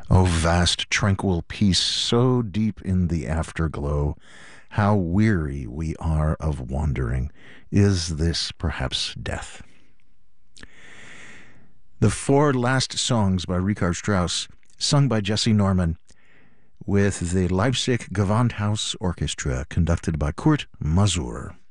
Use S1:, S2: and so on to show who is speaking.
S1: O vast, tranquil peace, so deep in the afterglow, how weary we are of wandering. Is this perhaps death? The four last songs by Richard Strauss, sung by Jesse Norman, with the Leipzig Gewandhaus Orchestra, conducted by Kurt Masur.